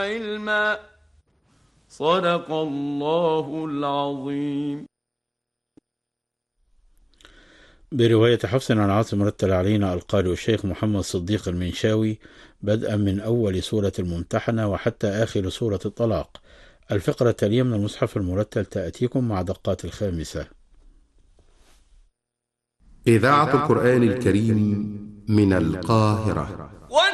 علما. صدق الله العظيم. برواية حفص عن عاصم مرتل علينا القارئ الشيخ محمد صديق المنشاوي، بدءا من أول سورة الممتحنة وحتى آخر سورة الطلاق. الفقرة التالية من المصحف المرتل تأتيكم مع دقات الخامسة. إذاعة القرآن الكريم من القاهرة.